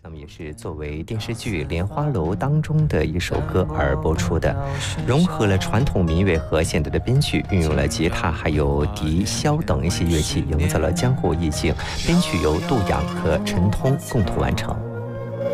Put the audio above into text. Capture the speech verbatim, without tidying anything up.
那么也是作为电视剧《莲花楼》当中的一首歌而播出的，融合了传统民乐和现代的编曲，运用了吉他、还有笛、箫等一些乐器，营造了江湖意境。编曲由杜阳和陈通共同完成。